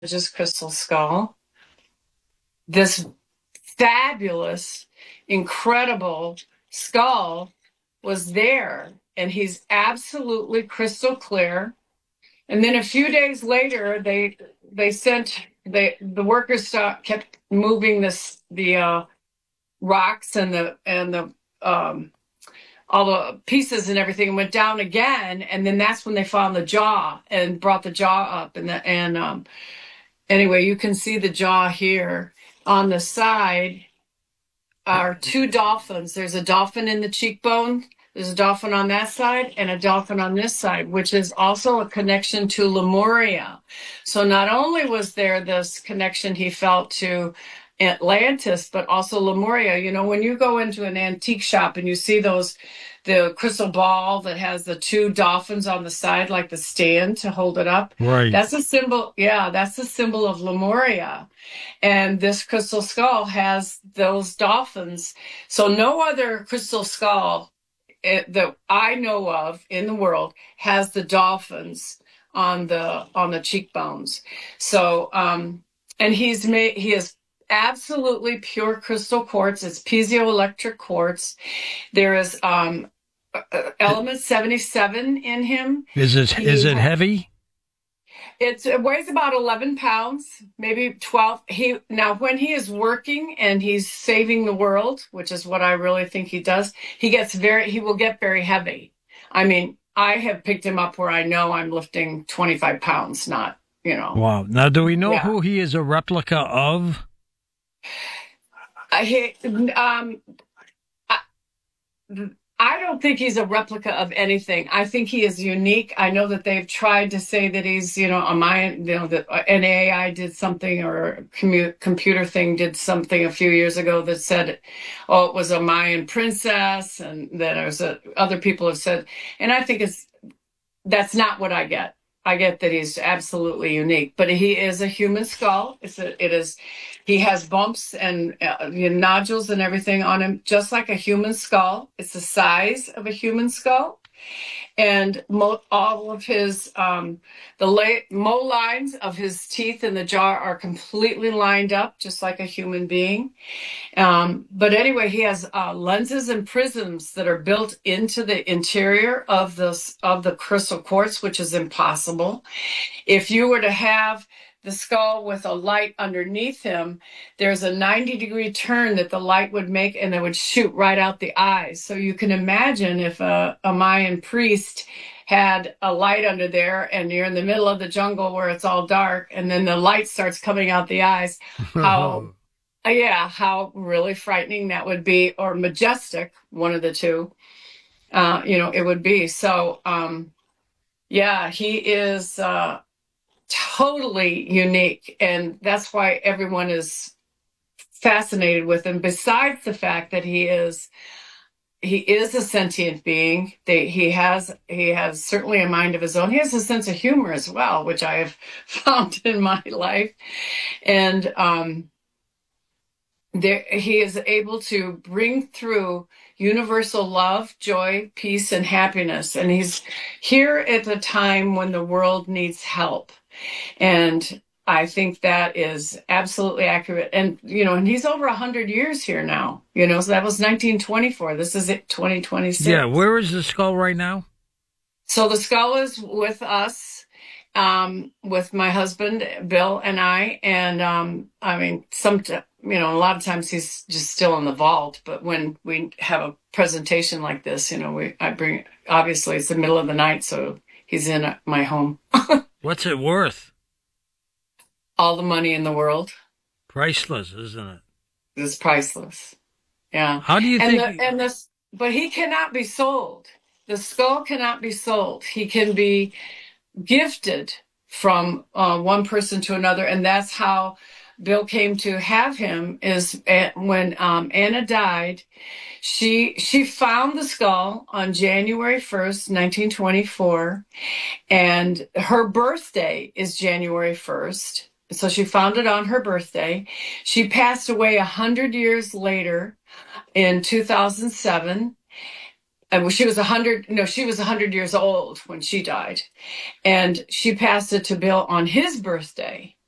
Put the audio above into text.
just crystal skull. This fabulous, incredible skull was there, and he's absolutely crystal clear. And then a few days later, the workers kept moving the rocks and the all the pieces and everything went down again, and then that's when they found the jaw and brought the jaw up, and anyway, you can see the jaw here. On the side are two dolphins. There's a dolphin in the cheekbone. There's a dolphin on that side and a dolphin on this side, which is also a connection to Lemuria. So not only was there this connection he felt to Atlantis, but also Lemuria. You know, when you go into an antique shop and you see the crystal ball that has the two dolphins on the side, like the stand to hold it up. Right. That's a symbol. Yeah, that's a symbol of Lemuria. And this crystal skull has those dolphins. So no other crystal skull that I know of in the world has the dolphins on the cheekbones. So and he is absolutely pure crystal quartz. It's piezoelectric quartz. There is element 77 in him. Is it heavy? It weighs about 11 pounds, maybe 12. When he is working and he's saving the world, which is what I really think he does, he will get very heavy. I mean, I have picked him up where I know I'm lifting 25 pounds, not, you know. Wow. Now, do we know who he is a replica of? I don't think he's a replica of anything. I think he is unique. I know that they've tried to say that he's, you know, a Mayan, you know, that an AI did something, or a computer thing did something a few years ago that said, oh, it was a Mayan princess, and then other people have said, and I think that's not what I get. I get that he's absolutely unique, but he is a human skull. He has bumps and nodules and everything on him, just like a human skull. It's the size of a human skull. And all of his, molines of his teeth in the jaw are completely lined up, just like a human being. But anyway, he has lenses and prisms that are built into the interior of the crystal quartz, which is impossible. If you were to have the skull with a light underneath him, there's a 90-degree turn that the light would make, and it would shoot right out the eyes. So you can imagine if a Mayan priest had a light under there and you're in the middle of the jungle where it's all dark, and then the light starts coming out the eyes, how really frightening that would be, or majestic, one of the two, it would be. So, he is totally unique, and that's why everyone is fascinated with him, besides the fact that he is a sentient being. He has certainly a mind of his own. He has a sense of humor as well, which I have found in my life. And he is able to bring through universal love, joy, peace, and happiness. And he's here at a time when the world needs help. And I think that is absolutely accurate. And, and he's over 100 years here now, so that was 1924. This is it, 2026. Yeah. Where is the skull right now? So the skull is with us, with my husband, Bill, and I. And, a lot of times he's just still in the vault, but when we have a presentation like this, obviously it's the middle of the night, so he's in my home. What's it worth? All the money in the world. Priceless, isn't it? It's priceless. Yeah. How do you think? But he cannot be sold. The skull cannot be sold. He can be gifted from one person to another, and that's how Bill came to have him. Is when Anna died, she found the skull on January 1st, 1924, and her birthday is January 1st. So she found it on her birthday. She passed away 100 years later in 2007. And she was 100 years old when she died. And she passed it to Bill on his birthday.